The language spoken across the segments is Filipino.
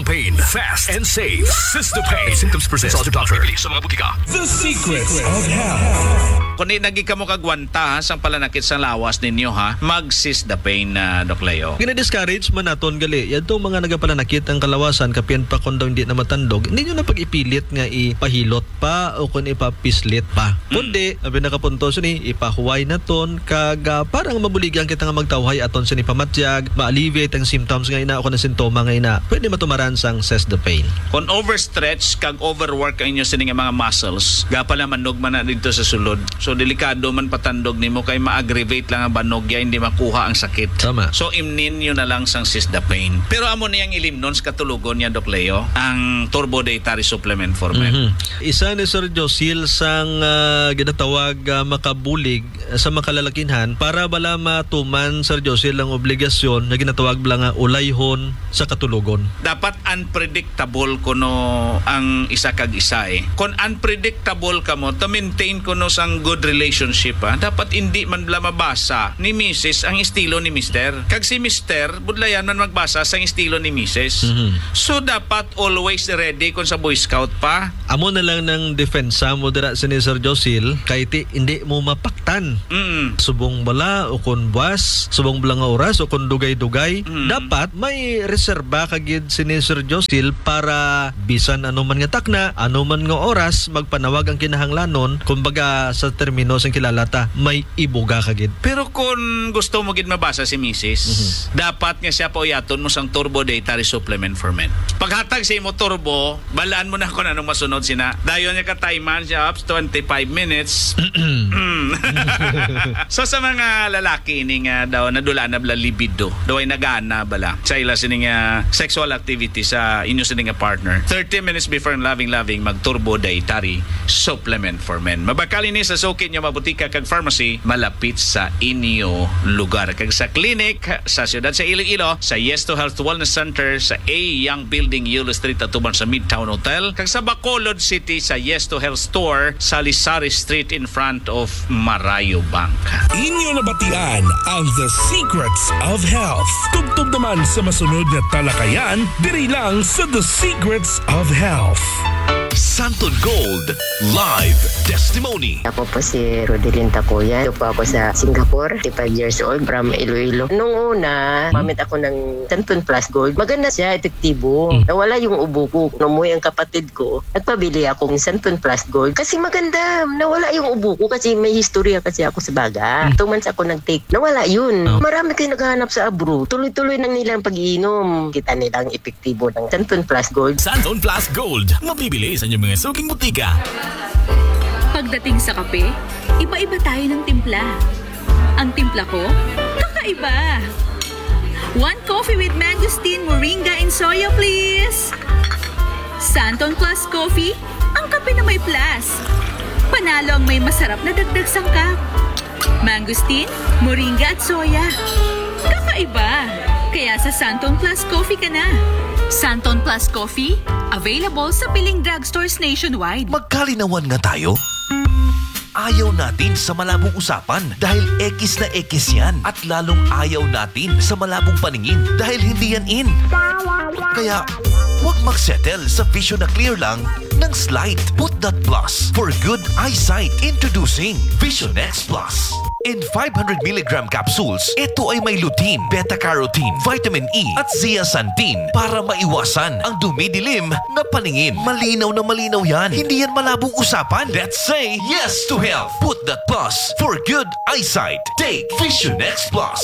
Pain. Fast and safe. Sistapain. Symptoms persist. Consult your doctor. Sa mga butika. The Secrets of Health. Kung nagi ka mo kagwanta ha, sang palanakit sa lawas ninyo ha, mag-Sistapain na Doc Leo. Gina-discourage man naton gali. Yan itong mga nagapalanakit ang kalawasan, kapiyan pa kung daw hindi na matandog, hindi nyo na pag-ipilit nga ipahilot pa o kung ipapislit pa. Kundi, ang pinakapunto siya ni, ipahuway na ton, parang mabuligan kita nga magtawhay aton siya ni pamatyag, ma-alleviate ang symptoms nga ina o kung ang sintoma nga ina, pwede matumaran sang Sistapain. Kung overstretch, kag overwork ang inyo sining mga muscles, gapala manog man na dito sa sulod. So delikado man patandog nimo kay ma-aggravate lang ang banogya, hindi makuha ang sakit. Tama. So imnin nyo na lang sang Sistapain. Pero amo niyang ilimnon sa katulugon niya Doc Leo, ang Turbo Dietary Supplement for Men. Isa ni Sir Josil sang ginatawag makabulig sa makalalakinhan para bala matuman Sir Josil ang obligasyon na ginatawag lang ulayhon sa katulugon. Dapat unpredictable kuno ang isa kag isa eh. Kung unpredictable ka mo, to maintain kuno sang good relationship dapat hindi man bala mabasa ni Mrs. ang estilo ni Mr. Kag si Mr. budlayan man magbasa sang estilo ni Mrs. So dapat always ready kung sa Boy Scout pa. Amo na lang ng defensa mo dira sa ni Sir Josil kay hindi mo mapaktan. Subong bala o kun buwas, subong bala nga oras o kun dugay-dugay, dapat may reserba kagid si ni Sir Josil para bisan ano man nga takna, ano man nga oras magpanawag ang kinahanglanon, kumbaga sa termino sang kilalata, may ibuga kagid. Pero kung gusto mo gid mabasa si Mrs., dapat nga siya pauyaton mo sang Turbo Dietary Supplement for Men. Paghatag sa imo turbo, balaan mo na kung anong masunod sina. Dayon niya ka-timean siya up to 25 minutes. So sa mga lalaki ning daw nadula na bala libido, daw ay nagana bala sa ila sining sexual activity sa inyo sining partner. 30 minutes before loving mag Turbo Dietary Supplement for Men. Mabakali ni sa sukit nyo mabutika kag pharmacy malapit sa inyo lugar. Kag sa clinic sa siyudad sa Iloilo, sa Yes to Health Wellness Center sa A Young Building, Yulo Street atuban sa Midtown Hotel. Kag sa Bacolod City sa Yes to Health Store sa Lisari Street in front of Marayo Bank. Inyo nabatian ang The Secrets of Health. Tugtog naman sa masunod na talakayan, diri lang sa The Secrets of Health. Santon Gold Live Testimony. Ako po si Rodelyn Tacoya. Ito po ako sa Singapore, 35 years old, from Iloilo. Nung una, mamit ako ng Santon Plus Gold. Maganda siya, epektibo. Nawala yung ubo ko. Numuwi ang kapatid ko. Nagpabili akong Santon Plus Gold. Kasi maganda. Nawala yung ubo ko kasi may historya kasi ako sa baga. 2 months ako nag-take. Nawala yun. Marami kayo naghahanap sa abro. Tuloy-tuloy nang nilang pag-iinom. Kita nilang epektibo ng Santon Plus Gold. Santon Plus Gold. Mabibili sa inyong mga suking butika. Pagdating sa kape, iba-iba tayo ng timpla. Ang timpla ko, kakaiba. 1 coffee with mangosteen, moringa, and soya, please. Santon Plus Coffee, ang kape na may plus. Panalo ang may masarap na dagdag sangkap. Mangosteen, moringa at soya. Kakaiba. Kaya sa Santon Plus Coffee ka na. Santon Plus Coffee, available sa piling drugstores nationwide. Magkalinawan nga tayo. Ayaw natin sa malabong usapan dahil ekis na ekis yan. At lalong ayaw natin sa malabong paningin dahil hindi yan in. Kaya, huwag magsettle sa vision na clear lang ng slight. Put that plus for good eyesight. Introducing Vision X Plus. In 500mg capsules, ito ay may lutein, beta-carotene, vitamin E at zeaxanthin para maiwasan ang dumidilim na paningin. Malinaw na malinaw yan. Hindi yan malabong usapan. Let's say yes to health. Put that plus for good eyesight. Take Vision X Plus.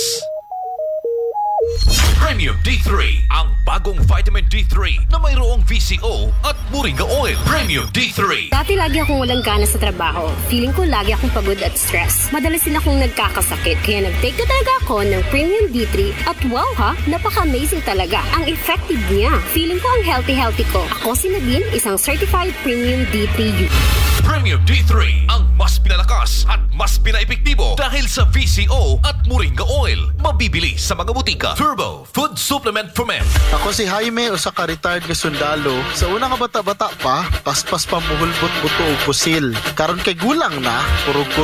Premium D3, ang bagong vitamin D3 na mayroong VCO at moringa oil. Premium D3. Dati lagi akong walang gana sa trabaho. Feeling ko lagi akong pagod at stress. Madalas din akong nagkakasakit. Kaya nag-take na talaga ako ng Premium D3 at wow ha, napaka-amazing talaga. Ang effective niya. Feeling ko ang healthy ko. Ako si Nadine, isang certified Premium D3 user. Premium D3, ang mas pinalakas at mas pinaepektibo dahil sa VCO at moringa oil. Mabibili sa mga butika. Turbo Food Supplement for Men. Ako si Jaime, usa ka retired nga sundalo. Sa una nga bata-bata pa, paspas pa muhulbot buto o pusil. Karon kay gulang na, purog